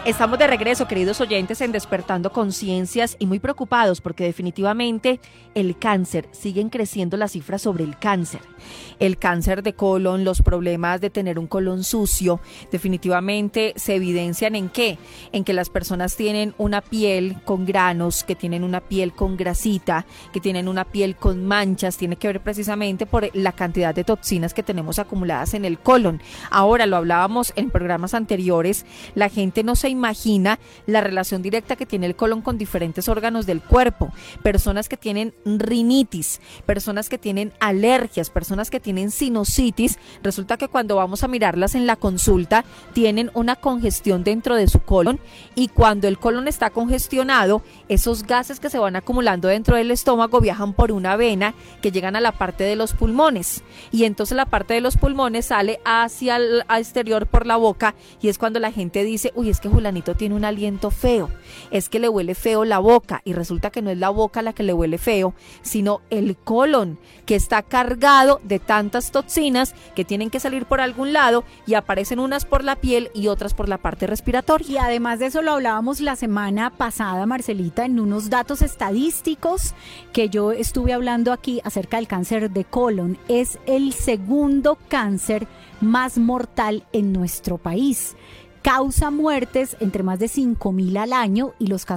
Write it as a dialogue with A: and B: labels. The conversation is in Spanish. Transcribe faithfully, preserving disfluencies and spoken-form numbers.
A: Estamos de regreso, queridos oyentes, en Despertando Conciencias y muy preocupados porque definitivamente el cáncer, siguen creciendo las cifras sobre el cáncer. El cáncer de colon, los problemas de tener un colon sucio, definitivamente se evidencian en qué, en que las personas tienen una piel con granos, que tienen una piel con grasita, que tienen una piel con manchas, tiene que ver precisamente por la cantidad de toxinas que tenemos acumuladas en el colon. Ahora, lo hablábamos en programas anteriores, la gente no se imagina la relación directa que tiene el colon con diferentes órganos del cuerpo. Personas que tienen rinitis, personas que tienen alergias, personas que tienen sinusitis, resulta que cuando vamos a mirarlas en la consulta tienen una congestión dentro de su colon, y cuando el colon está congestionado, esos gases que se van acumulando dentro del estómago viajan por una vena que llegan a la parte de los pulmones, y entonces la parte de los pulmones sale hacia el exterior por la boca, y es cuando la gente dice, uy, es que Julanito tiene un aliento feo, es que le huele feo la boca, y resulta que no es la boca la que le huele feo, sino el colon, que está cargado de tantas toxinas que tienen que salir por algún lado, y aparecen unas por la piel y otras por la parte respiratoria.
B: Y además de eso lo hablábamos la semana pasada, Marcelita, en unos datos estadísticos que yo estuve hablando aquí acerca del cáncer de colon. Es el segundo cáncer más mortal en nuestro país. Causa muertes entre más de cinco mil al año, y los casos